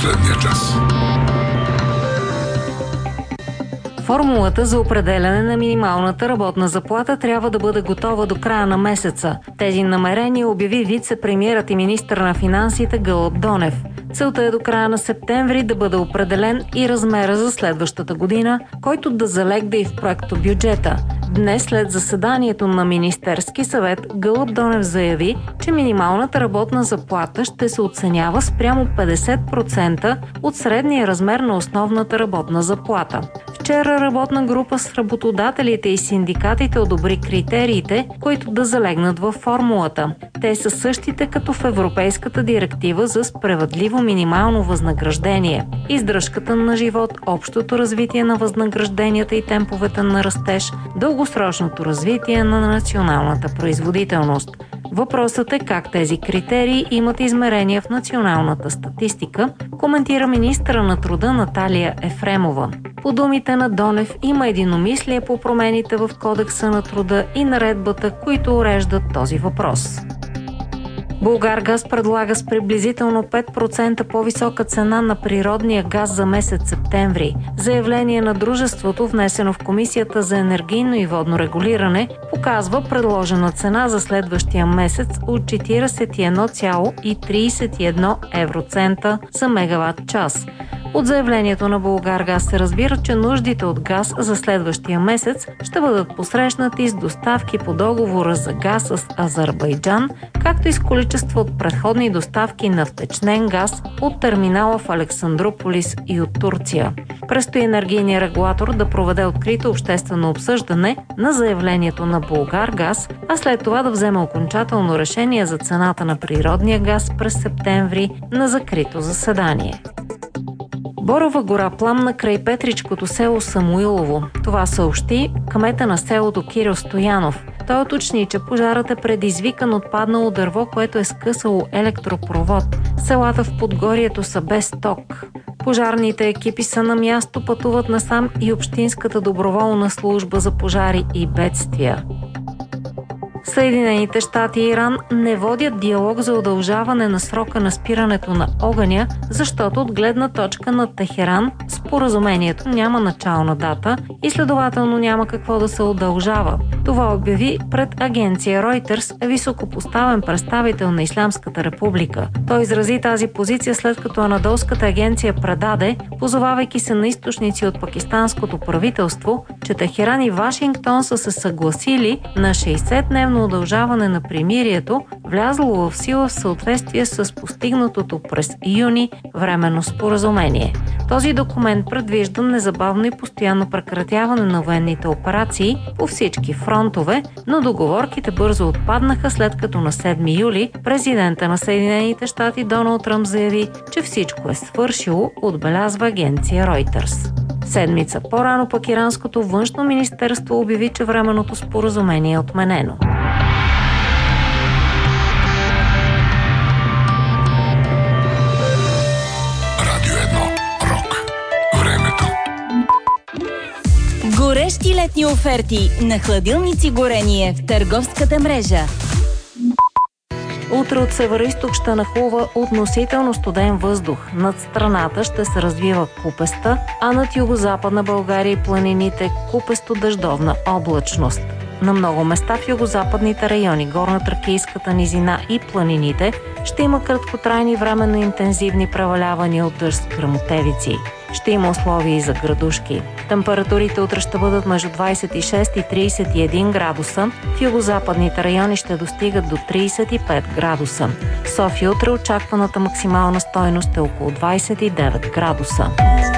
последния час. Формулата за определяне на минималната работна заплата трябва да бъде готова до края на месеца. Тези намерения обяви вице-премиерът и министър на финансите Гълъб Донев. Целта е до края на септември да бъде определен и размера за следващата година, който да залегне и в проектобюджета. Днес, след заседанието на Министерски съвет, Гълъб Донев заяви, че минималната работна заплата ще се оценява спрямо 50% от средния размер на основната работна заплата. Вчера работна група с работодателите и синдикатите одобри критериите, които да залегнат във формулата. Те са същите като в Европейската директива за справедливо минимално възнаграждение. Издръжката на живот, общото развитие на възнагражденията и темповете на растеж, дългосрочното развитие на националната производителност. Въпросът е как тези критерии имат измерения в националната статистика, коментира министъра на труда Наталия Ефремова. По думите на Донев има единомислие по промените в Кодекса на труда и наредбата, които уреждат този въпрос. Булгаргаз предлага с приблизително 5% по-висока цена на природния газ за месец септември. Заявление на дружеството, внесено в Комисията за енергийно и водно регулиране, показва предложена цена за следващия месец от 41,31 евроцента за мегаватт час. От заявлението на Булгаргаз се разбира, че нуждите от газ за следващия месец ще бъдат посрещнати с доставки по договора за газ с Азербайджан, както и с количество от предходни доставки на втечнен газ от терминала в Александрополис и от Турция. Предстои енергийния регулатор да проведе открито обществено обсъждане на заявлението на Булгаргаз, а след това да вземе окончателно решение за цената на природния газ през септември на закрито заседание. Борова гора пламна край Петричкото село Самуилово. Това съобщи кмета на селото Кирил Стоянов. Той уточни, че пожарът е предизвикан от паднало дърво, което е скъсало електропровод. Селата в Подгорието са без ток. Пожарните екипи са на място, пътуват насам и Общинската доброволна служба за пожари и бедствия. Съединените щати и Иран не водят диалог за удължаване на срока на спирането на огъня, защото от гледна точка на Техеран споразумението няма начална дата и следователно няма какво да се удължава. Това обяви пред агенция Reuters високопоставен представител на Ислямската република. Той изрази тази позиция след като анадолската агенция предаде, позовавайки се на източници от пакистанското правителство, че Техеран и Вашингтон са се съгласили на 60-дневно удължаване на примирието, влязло в сила в съответствие с постигнатото през юни временно споразумение. Този документ предвижда незабавно и постоянно прекратяване на военните операции по всички фронтове, но договорките бързо отпаднаха, след като на 7 юли президента на Съединените щати Доналд Тръмп заяви, че всичко е свършило, отбелязва агенция Reuters. Седмица по-рано пък иранското външно министерство обяви, че временното споразумение е отменено. Горещи летни оферти на хладилници Горение в търговската мрежа. Утре от североизток ще нахлува относително студен въздух. Над страната ще се развива купеста, а над югозападна България и планините купесто-дъждовна облачност. На много места в югозападните райони, горно-тракийската низина и планините ще има краткотрайни временно интензивни превалявания от дъжд с гръмотевици. Ще има условия и за градушки. Температурите утре ще бъдат между 26 и 31 градуса. В югозападните райони ще достигат до 35 градуса. В София утре очакваната максимална стойност е около 29 градуса.